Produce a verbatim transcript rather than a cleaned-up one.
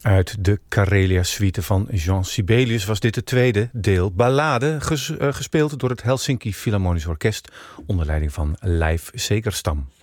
Uit de Karelia-suite van Jean Sibelius was dit het tweede deel ballade, ges- uh, gespeeld door het Helsinki Philharmonisch Orkest onder leiding van Leif Segerstam.